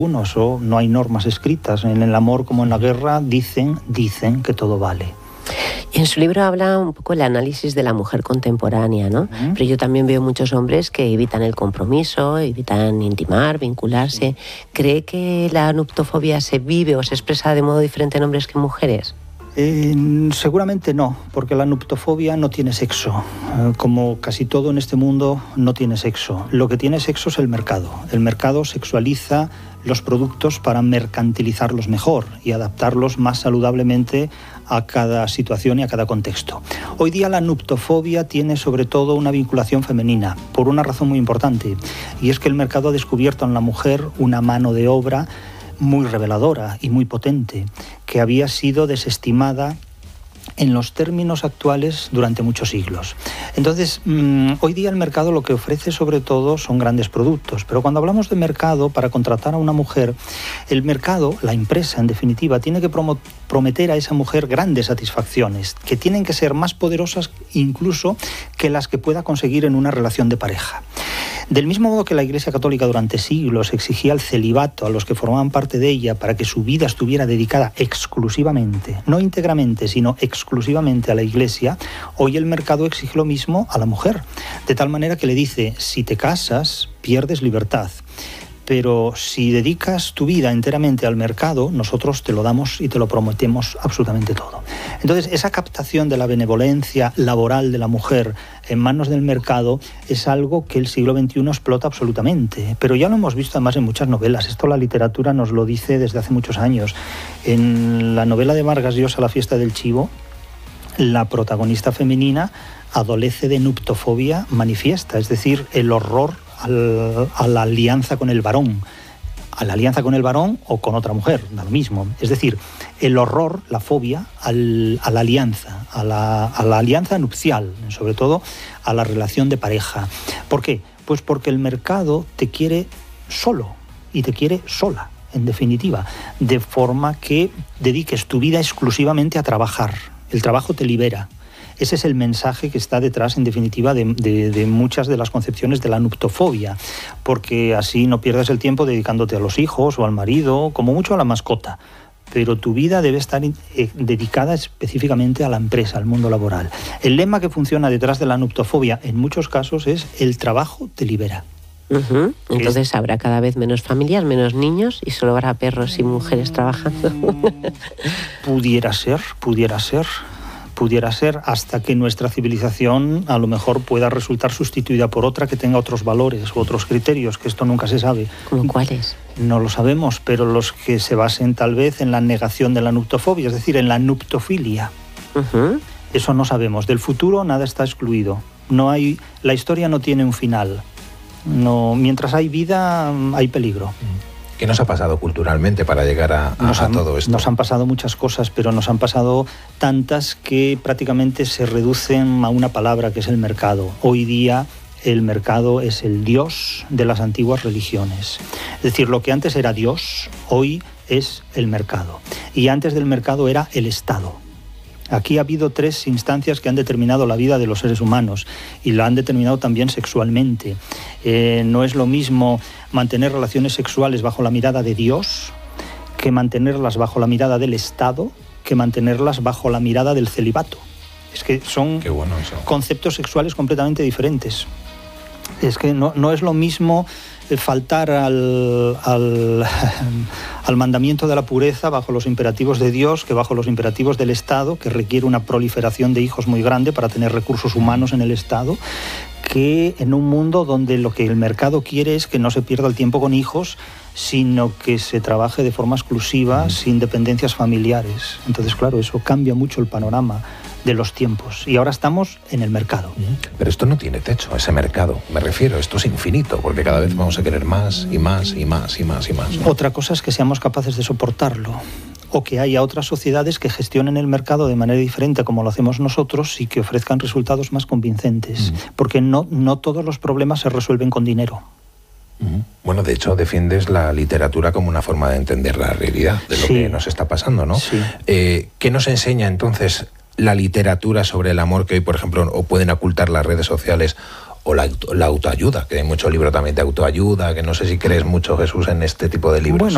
unos, o no hay normas escritas. En el amor como en la guerra dicen que todo vale. En su libro habla un poco el análisis de la mujer contemporánea, ¿no? Pero yo también veo muchos hombres que evitan el compromiso, evitan intimar, vincularse. ¿Cree que la nuptofobia se vive o se expresa de modo diferente en hombres que en mujeres? Seguramente no, porque la nuptofobia no tiene sexo. Como casi todo en este mundo, no tiene sexo. Lo que tiene sexo es el mercado. El mercado sexualiza los productos para mercantilizarlos mejor y adaptarlos más saludablemente a cada situación y a cada contexto. Hoy día la nuptofobia tiene sobre todo una vinculación femenina, por una razón muy importante, y es que el mercado ha descubierto en la mujer una mano de obra muy reveladora y muy potente, que había sido desestimada en los términos actuales durante muchos siglos. Entonces, hoy día el mercado lo que ofrece sobre todo son grandes productos, pero cuando hablamos de mercado, para contratar a una mujer, el mercado, la empresa en definitiva, tiene que prometer a esa mujer grandes satisfacciones, que tienen que ser más poderosas incluso que las que pueda conseguir en una relación de pareja. Del mismo modo que la Iglesia Católica durante siglos exigía el celibato a los que formaban parte de ella para que su vida estuviera dedicada exclusivamente, no íntegramente, sino exclusivamente a la Iglesia, hoy el mercado exige lo mismo a la mujer, de tal manera que le dice: si te casas, pierdes libertad, pero si dedicas tu vida enteramente al mercado, nosotros te lo damos y te lo prometemos absolutamente todo. Entonces, esa captación de la benevolencia laboral de la mujer en manos del mercado es algo que el siglo XXI explota absolutamente, pero ya lo hemos visto además en muchas novelas. Esto la literatura nos lo dice desde hace muchos años. En la novela de Vargas Llosa, La fiesta del chivo, la protagonista femenina adolece de nuptofobia manifiesta, es decir, el horror a la alianza con el varón. A la alianza con el varón o con otra mujer, da lo mismo. Es decir, el horror, la fobia a la alianza, a la alianza nupcial, sobre todo a la relación de pareja. ¿Por qué? Pues porque el mercado te quiere solo y te quiere sola, en definitiva, de forma que dediques tu vida exclusivamente a trabajar. El trabajo te libera. Ese es el mensaje que está detrás, en definitiva, de muchas de las concepciones de la nuptofobia, porque así no pierdes el tiempo dedicándote a los hijos o al marido, como mucho a la mascota, pero tu vida debe estar dedicada específicamente a la empresa, al mundo laboral. El lema que funciona detrás de la nuptofobia en muchos casos es: el trabajo te libera. Entonces habrá cada vez menos familias, menos niños y solo habrá perros y mujeres trabajando. Pudiera ser, hasta que nuestra civilización a lo mejor pueda resultar sustituida por otra que tenga otros valores u otros criterios, que esto nunca se sabe. ¿Cómo cuáles? No lo sabemos, pero los que se basen tal vez en la negación de la nuptofobia, es decir, en la nuptofilia. Eso no sabemos. Del futuro nada está excluido. La historia no tiene un final. No, mientras hay vida, hay peligro. ¿Qué nos ha pasado culturalmente para llegar a todo esto? Nos han pasado muchas cosas, pero nos han pasado tantas que prácticamente se reducen a una palabra, que es el mercado. Hoy día el mercado es el Dios de las antiguas religiones. Es decir, lo que antes era Dios, hoy es el mercado. Y antes del mercado era el Estado. Aquí ha habido 3 instancias que han determinado la vida de los seres humanos y la han determinado también sexualmente. No es lo mismo mantener relaciones sexuales bajo la mirada de Dios que mantenerlas bajo la mirada del Estado, que mantenerlas bajo la mirada del celibato. Es que son conceptos sexuales completamente diferentes. Es que no es lo mismo faltar al mandamiento de la pureza bajo los imperativos de Dios que bajo los imperativos del Estado, que requiere una proliferación de hijos muy grande para tener recursos humanos en el Estado, que en un mundo donde lo que el mercado quiere es que no se pierda el tiempo con hijos, sino que se trabaje de forma exclusiva, sin dependencias familiares. Entonces, claro, eso cambia mucho el panorama de los tiempos. Y ahora estamos en el mercado. Pero esto no tiene techo, ese mercado. Me refiero, esto es infinito, porque cada vez vamos a querer más y más y más y más y más, ¿no? Otra cosa es que seamos capaces de soportarlo, o que haya otras sociedades que gestionen el mercado de manera diferente como lo hacemos nosotros y que ofrezcan resultados más convincentes, porque no todos los problemas se resuelven con dinero. Bueno, de hecho, defiendes la literatura como una forma de entender la realidad de lo que nos está pasando, ¿no? Sí. ¿Qué nos enseña entonces la literatura sobre el amor que hoy, por ejemplo, o pueden ocultar las redes sociales, o la autoayuda, que hay mucho libro también de autoayuda, que no sé si crees mucho, Jesús, en este tipo de libros? Bueno,